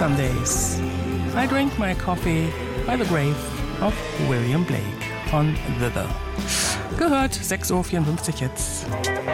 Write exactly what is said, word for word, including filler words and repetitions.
Sundays. I drink my coffee by the grave of William Blake von The The. Gehört, sechs Uhr vierundfünfzig jetzt.